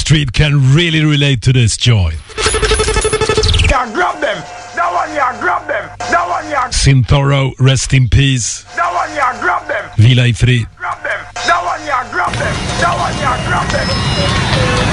Street can really relate to this, Joy. Yeah, grab them. That one, yeah, grab them. That one, yeah. Sintoro, rest in peace. That one, yeah, grab them. Vila i frid. Grab them. That one, yeah, grab them. That one, yeah, grab them.